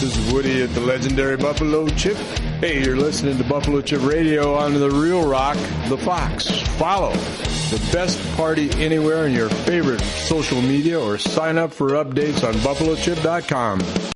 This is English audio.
This is Woody at the legendary Buffalo Chip. Hey, you're listening to Buffalo Chip Radio on the Real Rock, The Fox. Follow the best party anywhere in your favorite social media or sign up for updates on BuffaloChip.com.